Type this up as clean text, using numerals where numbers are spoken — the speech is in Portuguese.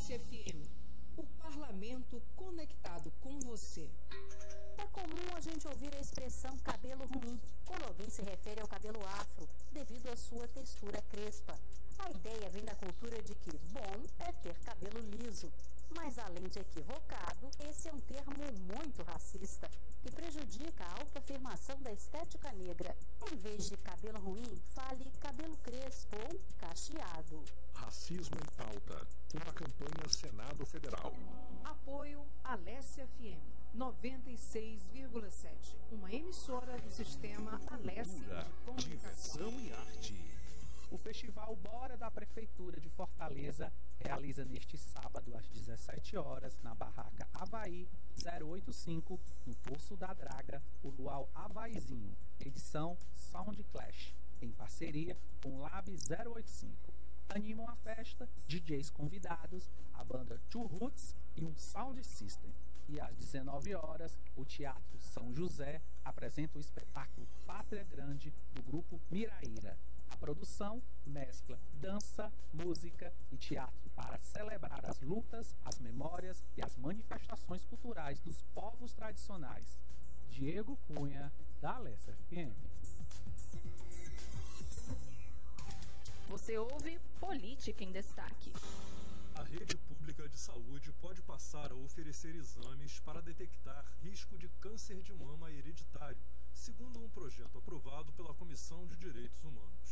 Alesse FM, o parlamento conectado com você. É comum a gente ouvir a expressão cabelo ruim quando alguém se refere ao cabelo afro, devido à sua textura crespa. A ideia vem da cultura de que bom é ter cabelo liso. Mas além de equivocado, esse é um termo muito racista e prejudica a autoafirmação da estética negra. Em vez de cabelo ruim, fale cabelo crespo ou cacheado. Racismo em pauta. Uma campanha Senado Federal. Apoio Alesse FM 96,7. Uma emissora do sistema Alesse de comunicação e arte. O Festival Bora da Prefeitura de Fortaleza realiza neste sábado às 17 horas na barraca Havaí 085, no Poço da Draga, o Luau Havaizinho, edição Sound Clash, em parceria com Lab 085. Animam a festa DJs convidados, a banda Two Roots e um Sound System. E às 19 horas, o Teatro São José apresenta o espetáculo Pátria Grande do grupo Miraíra. A produção mescla dança, música e teatro para celebrar as lutas, as memórias e as manifestações culturais dos povos tradicionais. Diego Cunha, da Alesse FM. Você ouve Política em Destaque. A rede pública de saúde pode passar a oferecer exames para detectar risco de câncer de mama hereditário, segundo um projeto aprovado pela Comissão de Direitos Humanos.